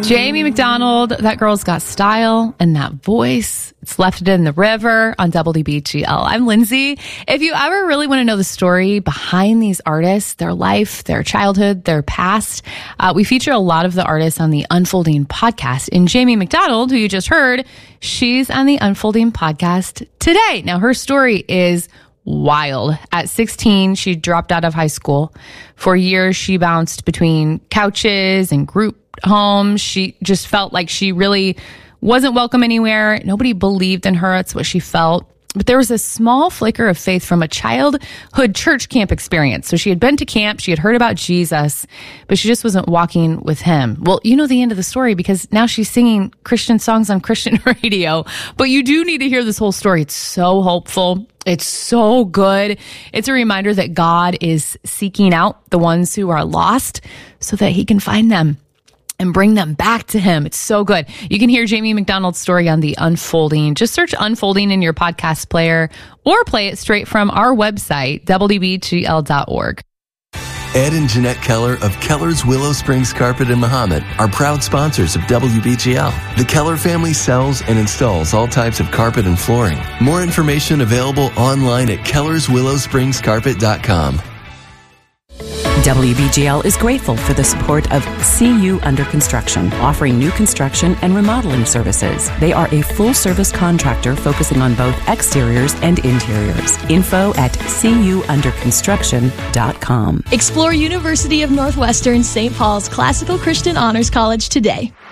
Jamie McDonald, that girl's got style and that voice. It's Left It in the River on WBGL. I'm Lindsay. If you ever really want to know the story behind these artists, their life, their childhood, their past, we feature a lot of the artists on the Unfolding podcast. And Jamie McDonald, who you just heard, she's on the Unfolding podcast today. Now, her story is wild. At 16, she dropped out of high school. For years, she bounced between couches and group homes. She just felt like she really wasn't welcome anywhere. Nobody believed in her. It's what she felt. But there was a small flicker of faith from a childhood church camp experience. So she had been to camp, she had heard about Jesus, but she just wasn't walking with him. Well, you know the end of the story because now she's singing Christian songs on Christian radio. But you do need to hear this whole story. It's so hopeful. It's so good. It's a reminder that God is seeking out the ones who are lost so that he can find them and bring them back to him. It's so good. You can hear Jamie McDonald's story on the Unfolding. Just search Unfolding in your podcast player or play it straight from our website, WBGL.org. Ed and Jeanette Keller of Keller's Willow Springs Carpet in Mahomet are proud sponsors of WBGL. The Keller family sells and installs all types of carpet and flooring. More information available online at kellerswillowspringscarpet.com. WBGL is grateful for the support of CU Under Construction, offering new construction and remodeling services. They are a full-service contractor focusing on both exteriors and interiors. Info at cuunderconstruction.com. Explore University of Northwestern St. Paul's Classical Christian Honors College today.